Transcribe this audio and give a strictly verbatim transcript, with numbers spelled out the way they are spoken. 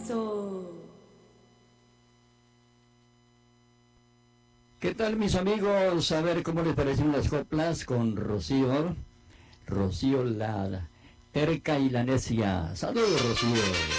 Eso. ¿Qué tal, mis amigos? A ver cómo les parecen las coplas con Rocío. Rocío la terca y la necia. Saludos, Rocío.